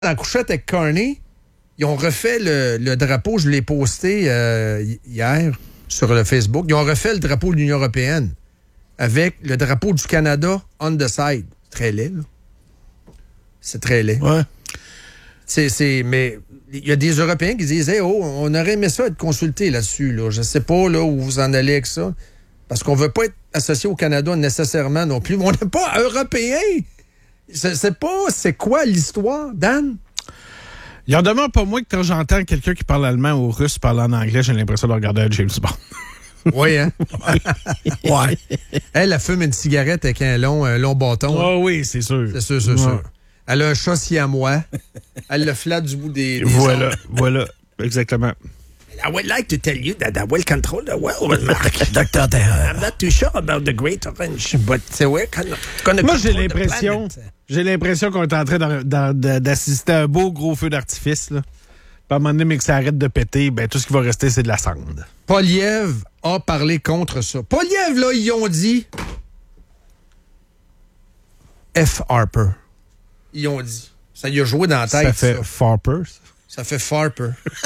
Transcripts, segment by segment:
Dans Couchette avec Carney, ils ont refait le drapeau, je l'ai posté hier sur le Facebook, ils ont refait le drapeau de l'Union européenne avec le drapeau du Canada on the side. C'est très laid, là. C'est très laid. Ouais. Mais il y a des Européens qui disent hey, on aurait aimé ça être consulté là-dessus. Là. Je ne sais pas là, où vous en allez avec ça. Parce qu'on ne veut pas être associé au Canada nécessairement non plus. Mais on n'est pas européen. C'est quoi l'histoire, Dan? Il en demeure pas moins que quand j'entends quelqu'un qui parle allemand ou russe parler en anglais, j'ai l'impression de regarder un James Bond. Oui, hein? Ouais. Elle fume une cigarette avec un long bâton. Oh oui, c'est sûr. C'est sûr. Elle a un chat siamois. Elle le flatte du bout des Voilà, exactement. I would like to tell you that I will control the world, Mark. Dr. I'm not too sure about the Great Orange, but we're gonna Moi, j'ai l'impression qu'on est en train d'assister à un beau gros feu d'artifice, là. Puis à un moment donné, mais que ça arrête de péter, ben tout ce qui va rester, c'est de la cendre. Poilievre a parlé contre ça. Poilievre, là, ils ont dit F. Harper. Ils ont dit. Ça y a joué dans la tête. Ça fait Farper. Ça fait Farper.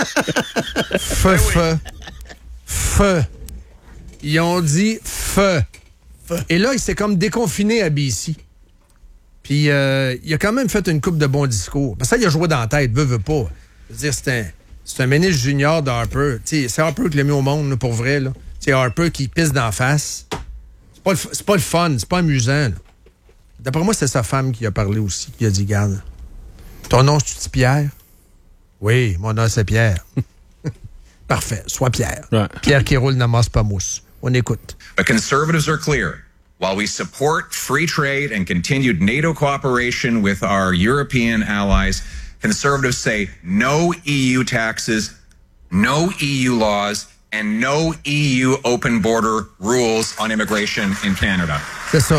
Feu. Ils ont dit feu. Et là, il s'est comme déconfiné à BC. Puis, il a quand même fait une couple de bons discours. Parce que ça, il a joué dans la tête, veut pas. Je veux dire, c'est un ministre junior d'Harper. C'est Harper qui l'a mis au monde, là, pour vrai. C'est Harper qui pisse d'en face. C'est pas le fun, c'est pas amusant. Là. D'après moi, c'est sa femme qui a parlé aussi, qui a dit, garde, ton nom, c'est-tu Pierre? Oui, mon nom, c'est Pierre. Parfait, sois Pierre. Ouais. Pierre qui roule n'amasse pas mousse. On écoute. But conservatives are clear. While we support free trade and continued NATO cooperation with our European allies, conservatives say no EU taxes, no EU laws, and no EU open border rules on immigration in Canada. C'est ça.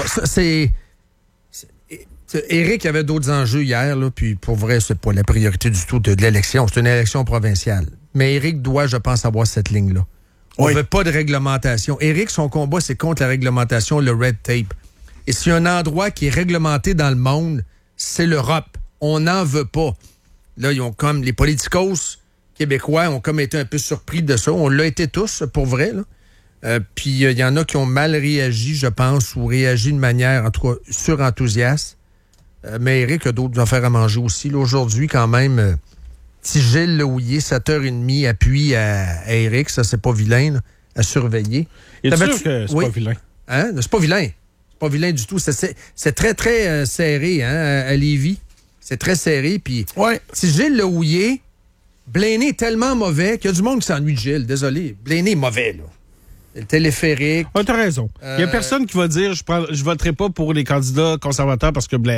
Éric avait d'autres enjeux hier, là, puis pour vrai, c'est pas la priorité du tout de l'élection. C'est une élection provinciale. Mais Éric doit, je pense, avoir cette ligne-là. On ne veut pas de réglementation. Éric, son combat, c'est contre la réglementation, le red tape. Et s'il y a un endroit qui est réglementé dans le monde, c'est l'Europe. On n'en veut pas. Là, ils ont comme les politicos québécois ont comme été un peu surpris de ça. On l'a été tous, pour vrai, là. Puis il y en a qui ont mal réagi, je pense, ou réagi de manière, en tout cas, surenthousiaste. Mais Éric a d'autres affaires à manger aussi. Là, aujourd'hui, quand même, petit Gilles Lehouillier, 7h30, appuie à Éric. Ça, c'est pas vilain, là, à surveiller. Es-tu sûr que c'est pas vilain? Hein? C'est pas vilain. C'est pas vilain du tout. C'est très, très serré, hein, à Lévis. C'est très serré. Puis, petit Gilles Lehouillier, Blaney est tellement mauvais qu'il y a du monde qui s'ennuie de Gilles. Désolé. Blaney est mauvais, là. Le téléphérique. Ah, t'as raison. Il n'y a personne qui va dire je voterai pas pour les candidats conservateurs parce que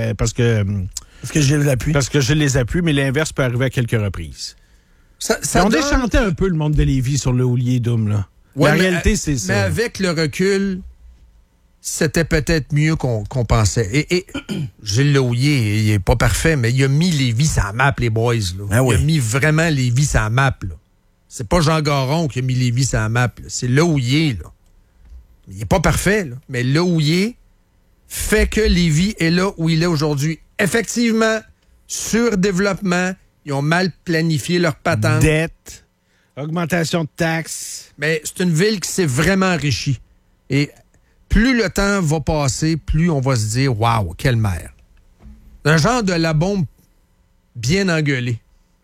je les appuie. Parce que je les appuie, mais l'inverse peut arriver à quelques reprises. On déchantait un peu le monde de Lévis sur le Houlier Doom, là. Ouais, la réalité, c'est ça. Mais avec le recul, c'était peut-être mieux qu'on pensait. Et Gilles Lehouillier, il est pas parfait, mais il a mis Lévis sur la map, les boys. Là. Ah oui. Il a mis vraiment Lévis sur la map, là. C'est pas Jean Garon qui a mis Lévis sur la map. Là. C'est Lehouillier, là. Il est pas parfait, là. Mais Lehouillier fait que Lévis est là où il est aujourd'hui. Effectivement, surdéveloppement, ils ont mal planifié leur patente. Dette, augmentation de taxes. Mais c'est une ville qui s'est vraiment enrichie. Et plus le temps va passer, plus on va se dire « Wow, quelle mère! » Un genre de la bombe bien engueulée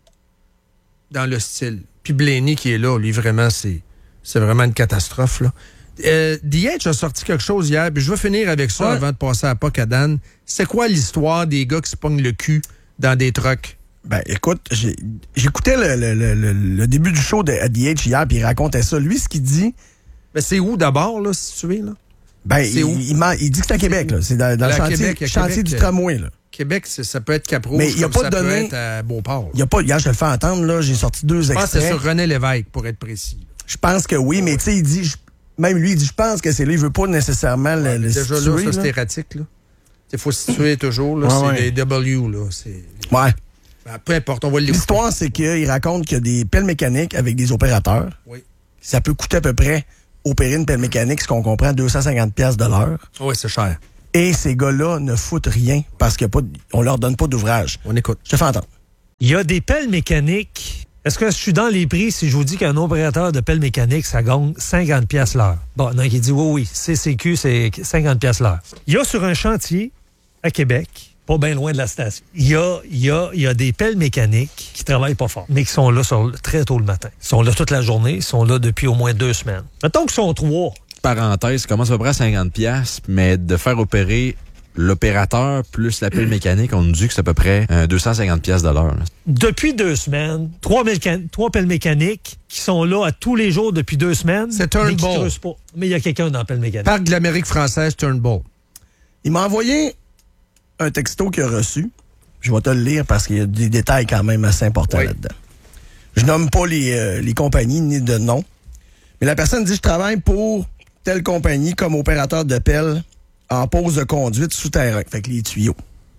dans le style. Puis Blaney qui est là, lui, vraiment, c'est vraiment une catastrophe, là. DH a sorti quelque chose hier, puis je vais finir avec ça avant de passer à POC à Dan. C'est quoi l'histoire des gars qui se pognent le cul dans des trucks? Ben, écoute, j'écoutais le début du show de DH hier, puis il racontait ça. Lui, ce qu'il dit... Ben, c'est où d'abord, là, si tu veux, là? Ben, il dit que c'est à Québec, là. C'est dans le chantier du tramway, là. Québec, ça peut être Cap-Rouge, mais il y a pas ça peut être à Beauport. Il y a pas... Hier, je te le fais entendre, là, j'ai sorti 2 extraits. Je pense que c'est sur René Lévesque, pour être précis. Je pense que oui, mais tu sais, il dit... Même lui, il dit, je pense que c'est là, il veut pas nécessairement le déjà situer. Déjà là, ça, c'est erratique, là. Il faut se situer toujours, là. C'est les W, là. Ouais. Ben, peu importe, on va l'écouter. L'histoire, c'est qu'il raconte qu'il y a des pelles mécaniques avec des opérateurs. Oui. Ça peut coûter à peu près, opérer une pelle mécanique, ce qu'on comprend, 250$ de l'heure. Oui, c'est cher. Et ces gars-là ne foutent rien parce qu'on leur donne pas d'ouvrage. On écoute. Je te fais entendre. Il y a des pelles mécaniques. Est-ce que je suis dans les prix si je vous dis qu'un opérateur de pelle mécanique, ça gagne 50$ l'heure? Bon, non, il dit oui, CCQ, c'est 50$ l'heure. Il y a sur un chantier à Québec, pas bien loin de la station, il y a des pelles mécaniques qui travaillent pas fort, mais qui sont là très tôt le matin. Ils sont là toute la journée, ils sont là depuis au moins 2 semaines. Mettons qu'ils sont 3. Parenthèse, ça commence à peu près à 50$, mais de faire opérer l'opérateur plus la pelle mécanique, on nous dit que c'est à peu près 250$ de l'heure. Depuis 2 semaines, 3 pelles mécaniques qui sont là à tous les jours depuis 2 semaines. C'est Turnbull. Mais il y a quelqu'un dans la pelle mécanique. Parc de l'Amérique française, Turnbull. Il m'a envoyé un texto qu'il a reçu. Je vais te le lire parce qu'il y a des détails quand même assez importants là-dedans. Je nomme pas les compagnies ni de nom. Mais la personne dit « Je travaille pour telle compagnie comme opérateur de pelle en pause de conduite souterrain. » Fait que les tuyaux.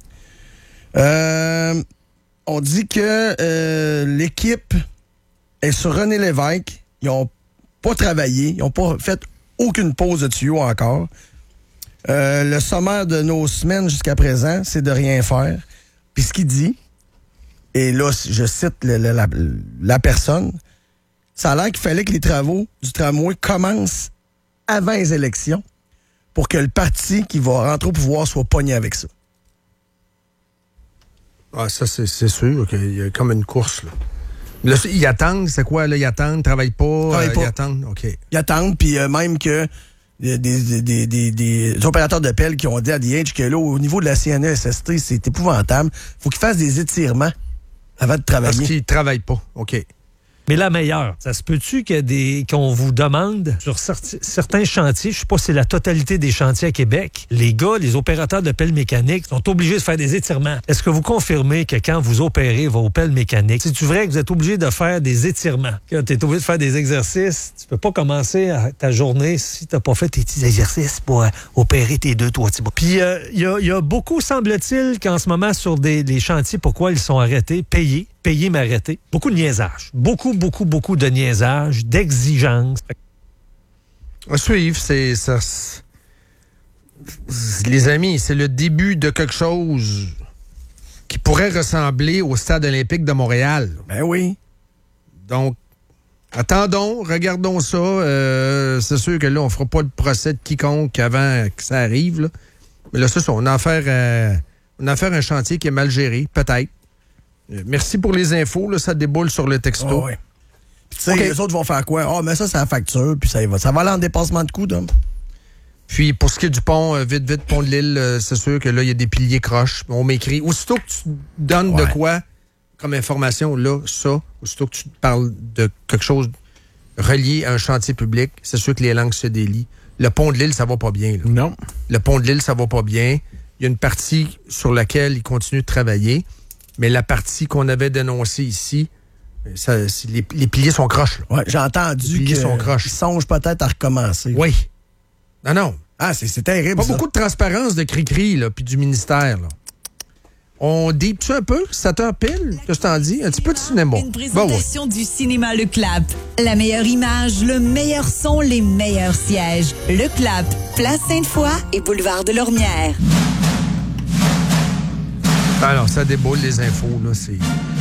On dit que l'équipe est sur René Lévesque. Ils n'ont pas travaillé. Ils n'ont pas fait aucune pause de tuyaux encore. Le sommaire de nos semaines jusqu'à présent, c'est de rien faire. Puis ce qu'il dit, et là, je cite la personne, ça a l'air qu'il fallait que les travaux du tramway commencent avant les élections pour que le parti qui va rentrer au pouvoir soit pogné avec ça. Ah, ça, c'est sûr qu'il y a comme une course, là. Là, ils attendent, c'est quoi, là? Ils attendent, ils travaillent pas. Ils attendent, OK. Ils attendent, puis même que des opérateurs de pelle qui ont dit à DH que là, au niveau de la CNESST, c'est épouvantable. Faut qu'ils fassent des étirements avant de travailler. Parce qu'ils travaillent pas, OK. Mais la meilleure, ça se peut-tu qu'on vous demande sur certains chantiers, je sais pas si c'est la totalité des chantiers à Québec, les gars, les opérateurs de pelle mécanique sont obligés de faire des étirements. Est-ce que vous confirmez que quand vous opérez vos pelles mécaniques, c'est-tu vrai que vous êtes obligé de faire des étirements? Quand tu es obligé de faire des exercices, tu peux pas commencer ta journée si tu n'as pas fait tes petits exercices pour opérer tes 2-3 petits bras. Puis il y a beaucoup, semble-t-il, qu'en ce moment, sur des chantiers, pourquoi ils sont arrêtés, payés, mais arrêtés. Beaucoup de niaisage. Beaucoup de niaisage, d'exigences. À suivre, les amis, c'est le début de quelque chose qui pourrait ressembler au Stade olympique de Montréal. Ben oui. Donc, attendons, regardons ça. C'est sûr que là, on fera pas le procès de quiconque avant que ça arrive, là. Mais là, c'est ça, on a affaire à un chantier qui est mal géré, peut-être. Merci pour les infos, là, ça déboule sur le texto. Oh, ouais. Puis tu sais, les autres vont faire quoi? Ah, mais ça, c'est la facture, puis ça va aller en dépassement de coûts, donc. Puis pour ce qui est du pont, vite, pont de l'île, c'est sûr que là, il y a des piliers croches. On m'écrit. Aussitôt que tu donnes de quoi comme information, là, ça, aussitôt que tu parles de quelque chose relié à un chantier public, c'est sûr que les langues se délient. Le pont de l'île, ça va pas bien, là. Non. Le pont de l'île, ça va pas bien. Il y a une partie sur laquelle ils continuent de travailler. Mais la partie qu'on avait dénoncée ici, les piliers sont croches. Oui, j'ai entendu qu'ils songent peut-être à recommencer. Oui. Non. Ah, c'est terrible, pas beaucoup de transparence de cri-cri, là, puis du ministère, là. On dit-tu un peu? Ça te pile? Qu'est-ce que t'en dis? Un petit peu de cinéma. Une présentation du cinéma Le Clap. La meilleure image, le meilleur son, les meilleurs sièges. Le Clap, Place Sainte-Foy et Boulevard de Lormière. Alors, ça déboule les infos, là, c'est...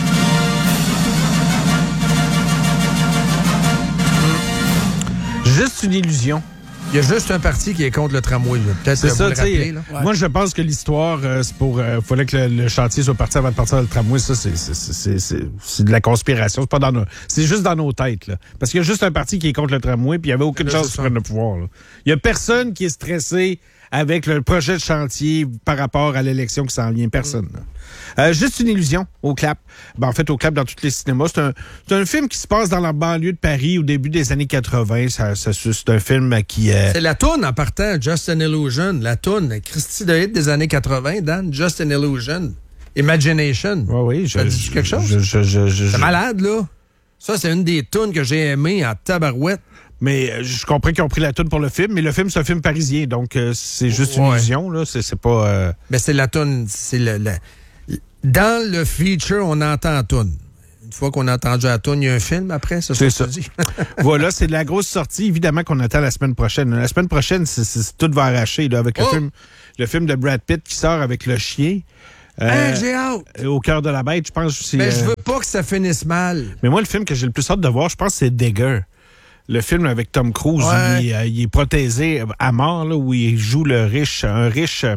Juste une illusion. Il y a juste un parti qui est contre le tramway. Peut-être c'est ça, vous le rappeler, là. Moi, je pense que l'histoire, c'est pour... fallait que le chantier soit parti avant de partir dans le tramway. Ça, c'est de la conspiration. C'est pas c'est juste dans nos têtes, là. Parce qu'il y a juste un parti qui est contre le tramway, puis il n'y avait aucune chance de prendre le pouvoir, là. Il y a personne qui est stressé avec le projet de chantier par rapport à l'élection qui s'en vient. Personne. Juste une illusion au Clap. Ben, en fait, au Clap dans tous les cinémas. C'est un film qui se passe dans la banlieue de Paris au début des années 80. C'est un film qui... C'est la toune en partant, Just an Illusion. La toune, Christy de hit des années 80, Dan, Just an Illusion. Imagination. Oui, ça dit quelque chose? C'est malade, là. Ça, c'est une des tounes que j'ai aimées en tabarouette. Mais je comprends qu'ils ont pris la toune pour le film, mais le film, c'est un film parisien, donc c'est juste une illusion, là. C'est pas... Mais c'est la toune, c'est Dans le feature, on entend la toune. Une fois qu'on a entendu la toune, il y a un film après, ça, c'est ça. Voilà, c'est de la grosse sortie, évidemment, qu'on attend la semaine prochaine. La semaine prochaine, tout va arracher, là, avec le film de Brad Pitt qui sort avec le chien. J'ai hâte. Au cœur de la bête, je pense. Mais je veux pas que ça finisse mal. Mais moi, le film que j'ai le plus hâte de voir, je pense, c'est Digger. Le film avec Tom Cruise, où il est prothésé à mort, là, où il joue un riche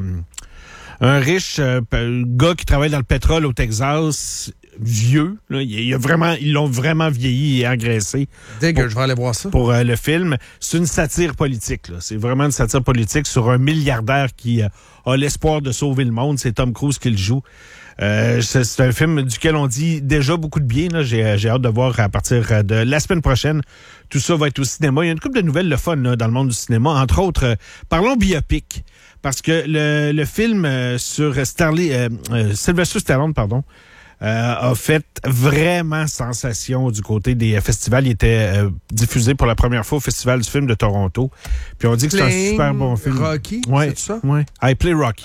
gars qui travaille dans le pétrole au Texas, vieux. Là, ils l'ont vraiment vieilli et engraissé. Digger, je vais aller voir ça. Pour le film. C'est une satire politique. Là. C'est vraiment une satire politique sur un milliardaire qui a l'espoir de sauver le monde. C'est Tom Cruise qui le joue. C'est un film duquel on dit déjà beaucoup de bien. Là. J'ai hâte de voir à partir de la semaine prochaine. Tout ça va être au cinéma. Il y a une couple de nouvelles le fun là, dans le monde du cinéma. Entre autres, parlons biopic. Parce que le film sur Sylvester Stallone, a fait vraiment sensation du côté des festivals. Il était diffusé pour la première fois au Festival du film de Toronto. Puis on dit que c'est un super bon film. Rocky, ouais, c'est ça? Oui. I Play Rocky.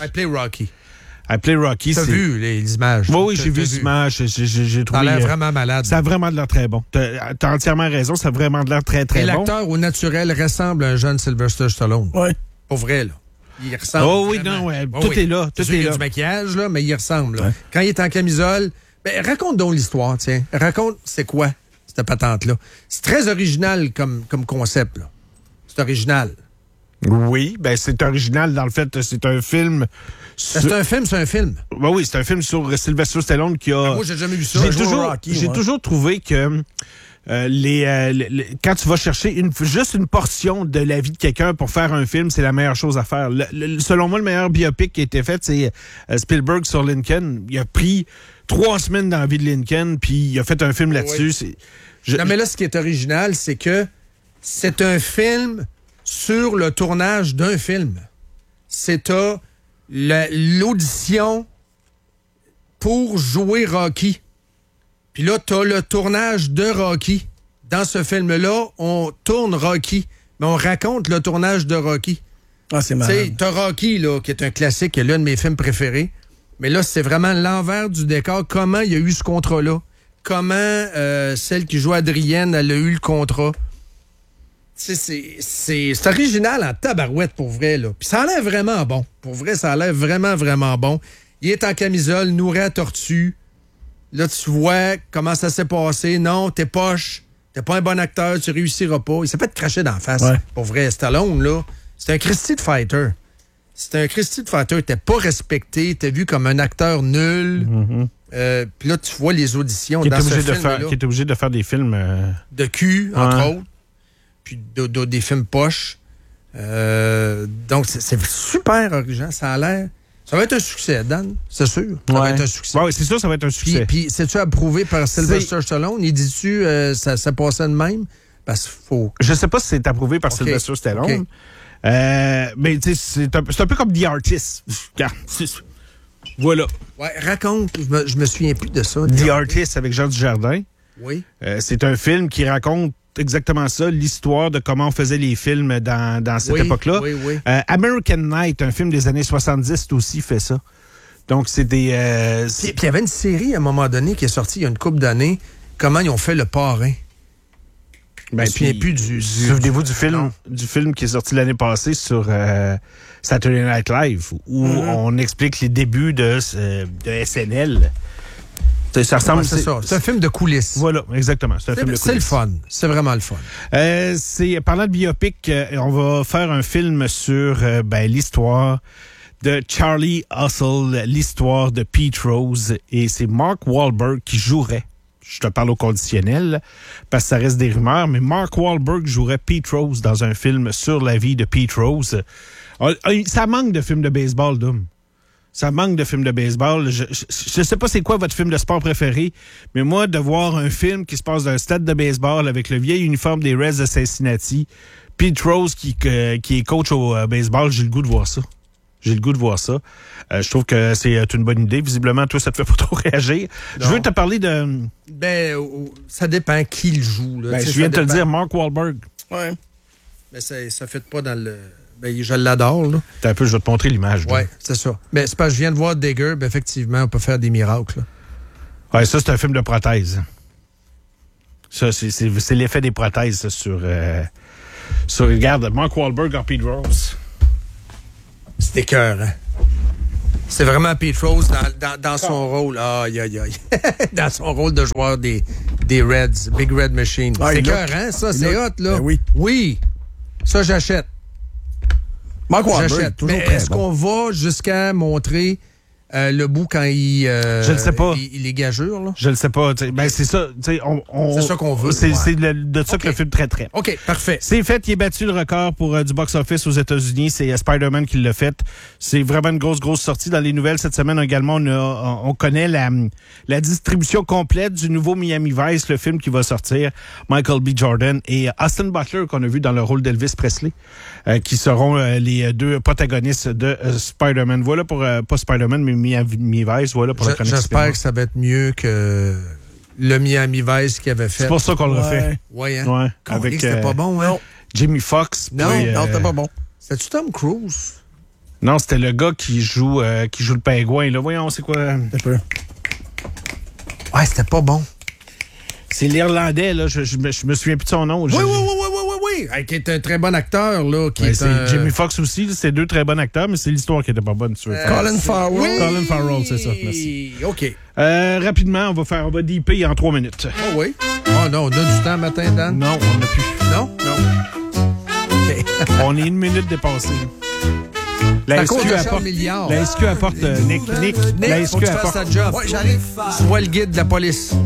I Play Rocky. T'as vu les images? Oui, j'ai vu les images. J'ai trouvé. Ça a l'air vraiment malade. Ça a vraiment de l'air très bon. T'as entièrement raison. Ça a vraiment de l'air très, très bon. Et l'acteur au naturel ressemble à un jeune Sylvester Stallone. Oui. Pour vrai, là. Il ressemble. Oh oui, vraiment. Non, ouais. Tout est là. Tout est là. Il y a du maquillage, là, mais il ressemble. Là. Ouais. Quand il est en camisole, raconte donc l'histoire, tiens. Raconte, c'est quoi, cette patente-là? C'est très original comme concept, là. C'est original. Oui, c'est original dans le fait, c'est un film. C'est un film. Oui, c'est un film sur Sylvester Stallone qui a. Moi, j'ai jamais vu ça. J'ai toujours trouvé que quand tu vas chercher juste une portion de la vie de quelqu'un pour faire un film, c'est la meilleure chose à faire. Selon moi, le meilleur biopic qui a été fait, c'est Spielberg sur Lincoln. Il a pris 3 semaines dans la vie de Lincoln, puis il a fait un film là-dessus. Oui. Non, mais là, ce qui est original, c'est que c'est un film sur le tournage d'un film. C'est l'audition pour jouer Rocky. Puis là, t'as le tournage de Rocky. Dans ce film-là, on tourne Rocky, mais on raconte le tournage de Rocky. Ah, c'est marrant. T'as Rocky, là, qui est un classique, qui est l'un de mes films préférés. Mais là, c'est vraiment l'envers du décor. Comment il y a eu ce contrat-là? Comment celle qui joue Adrienne, elle a eu le contrat? C'est original en tabarouette, pour vrai, là. Puis ça a l'air vraiment bon. Pour vrai, ça a l'air vraiment, vraiment bon. Il est en camisole, nourri à tortue. Là, tu vois comment ça s'est passé. Non, t'es poche. T'es pas un bon acteur, tu réussiras pas. Il s'est fait cracher d'en face. Ouais. Pour vrai, Stallone, là, c'est un Christy de fighter. T'es pas respecté. T'es vu comme un acteur nul. Mm-hmm. Puis là, tu vois les auditions dans ce film-là. Qui est obligé de faire des films... de cul, entre autres. Puis des films poches. Donc, c'est super original. Ça a l'air... Ça va être un succès, Dan, c'est sûr. Ça va être un succès. Oui, c'est sûr, ça va être un succès. Puis c'est-tu approuvé par Sylvester Stallone? Il dit-tu ça passait de même? Parce qu'il faut... Je sais pas si c'est approuvé par Sylvester Stallone. Okay. Mais c'est un peu comme The Artist. Voilà. Ouais, raconte. Je me souviens plus de ça. The Artist avec Jean Dujardin. Oui. C'est un film qui raconte exactement ça, l'histoire de comment on faisait les films dans cette époque-là. Oui. American Night, un film des années 70 aussi, fait ça. Donc, c'est des... Puis il y avait une série, à un moment donné, qui est sortie il y a une couple d'années, comment ils ont fait Le Parrain. Je me souviens plus du... Souvenez-vous du film qui est sorti l'année passée sur Saturday Night Live, où on explique les débuts de SNL. Ça ressemble, c'est un film de coulisses. Voilà, exactement. C'est un film de coulisses. C'est le fun. C'est vraiment le fun. Parlant de biopic, on va faire un film sur l'histoire de Charlie Hustle, l'histoire de Pete Rose. Et c'est Mark Wahlberg qui jouerait. Je te parle au conditionnel, parce que ça reste des rumeurs, mais Mark Wahlberg jouerait Pete Rose dans un film sur la vie de Pete Rose. Ça manque de films de baseball, Dom. Ça manque de films de baseball. Je sais pas c'est quoi votre film de sport préféré, mais moi, de voir un film qui se passe dans un stade de baseball avec le vieil uniforme des Reds de Cincinnati, Pete Rose qui est coach au baseball, j'ai le goût de voir ça. Je trouve que c'est une bonne idée. Visiblement, toi, ça te fait pas trop réagir. Non. Je veux te parler de... ça dépend qui le joue. Là. Je viens de te le dire, Mark Wahlberg. Ouais. Mais ça fait pas dans le... je l'adore, là. Un peu, je vais te montrer l'image. Oui, c'est ça. Mais c'est parce que je viens de voir Digger, effectivement, on peut faire des miracles. Oui, ça, c'est un film de prothèse. Ça, c'est l'effet des prothèses, ça, sur regarde, Mark Wahlberg en Pete Rose. C'est écœurant. C'est vraiment Pete Rose dans son rôle. Aïe, aïe, aïe. Dans son rôle de joueur des Reds, Big Red Machine. C'est écœurant, ça, c'est hot, là. Ben oui. Oui. Ça, j'achète. Mark Wahlberg, J'achète. toujours Mais très est-ce bon. qu'on va jusqu'à montrer le bout quand il... je le sais pas. Il est gageure, là? Je le sais pas. Ben, c'est ça. C'est ça qu'on veut. C'est de ça que le film traiterait. OK, parfait. C'est fait. Il a battu le record pour du box-office aux États-Unis. C'est Spider-Man qui l'a fait. C'est vraiment une grosse sortie. Dans les nouvelles cette semaine également, on connaît la distribution complète du nouveau Miami Vice, le film qui va sortir. Michael B. Jordan et Austin Butler, qu'on a vu dans le rôle d'Elvis Presley, qui seront les deux protagonistes de Spider-Man. Voilà pour, pas Spider-Man, mais Miami Vice. Voilà pour la connexion. J'espère que ça va être mieux que le Miami Vice qu'il avait fait. C'est pour ça qu'on l'a fait. Ouais, hein? Ouais. Avec, c'était pas bon, hein? Jimmy Foxx. Non, c'était pas bon. C'était-tu Tom Cruise? Non, c'était le gars qui joue le pingouin. Là. Voyons, c'est quoi? Ouais, c'était pas bon. C'est l'Irlandais, là. Je me souviens plus de son nom. Oui. Qui est un très bon acteur, là. C'est Jimmy Foxx aussi. C'est deux très bons acteurs, mais c'est l'histoire qui était pas bonne. Colin Farrell. Oui. Colin Farrell, c'est ça. Merci. OK. Rapidement, on va DP en 3 minutes. Oh oui. Oh non, on a du temps matin, Dan? Non, on n'a plus. Non? OK. On est 1 minute dépassé. La SQ apporte, Nick, la SQ apporte. sa job. Ouais, j'arrive. Sois le guide de la police.